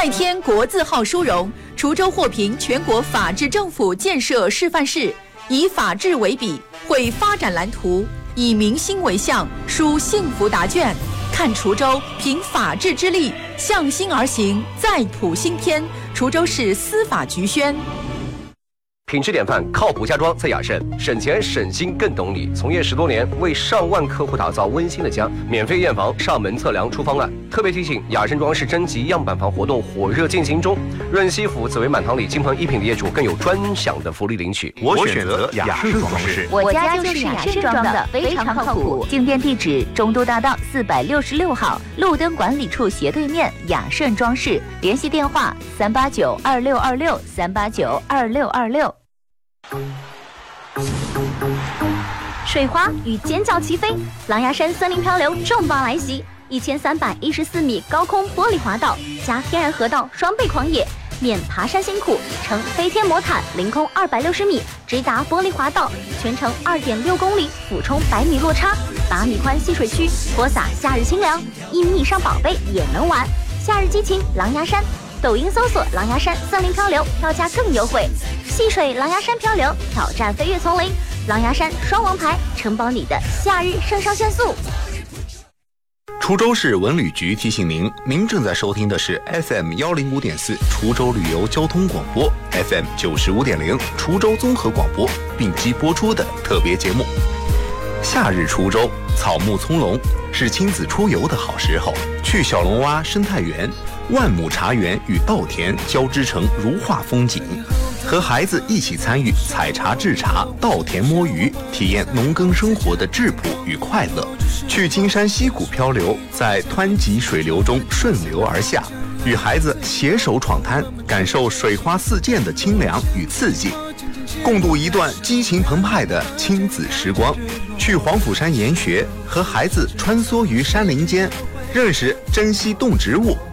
再添国字号殊荣，滁州获评全国法治政府建设示范市，以法治为笔，绘发展蓝图，以民心为向，书幸福答卷。看滁州凭法治之力，向心而行，再谱新篇。滁州市司法局宣。 品质典范，靠谱家装在雅盛，省钱省心更懂你。从业10多年，为上万客户打造温馨的家，免费验房、上门测量出方案。特别提醒，雅盛装饰征集样板房活动火热进行中，润西府紫薇满堂里金鹏一品的业主更有专享的福利领取。 我选择雅盛装饰， 我家就是雅盛装的，非常靠谱。进店地址：中都大道466号，路灯管理处斜对面，雅盛装饰。联系电话：3892626，3892626。 水花与尖叫齐飞，狼牙山森林漂流重磅来袭！1314米高空玻璃滑道加天然河道双倍狂野，免爬山辛苦，乘飞天魔毯凌空260米直达玻璃滑道，全程2.6公里，俯冲100米落差，8米宽戏水区，泼洒夏日清凉，1米以上宝贝也能玩。夏日激情狼牙山，抖音搜索狼牙山森林漂流，票价更优惠。戏水狼牙山漂流，挑战飞跃丛林，狼牙山双王牌，承包你的夏日肾上腺素。 滁州市文旅局提醒您，您正在收听的是 FM 105.4滁州旅游交通广播， FM 95.0滁州综合广播并机播出的特别节目。夏日滁州草木葱茏，是亲子出游的好时候。去小龙洼生态园、万亩茶园与稻田交织成如画风景，和孩子一起参与采茶制茶、稻田摸鱼，体验农耕生活的质朴与快乐。去金山溪谷漂流，在湍急水流中顺流而下，与孩子携手闯滩，感受水花四溅的清凉与刺激，共度一段激情澎湃的亲子时光。去黄甫山研学，和孩子穿梭于山林间，认识珍稀动植物，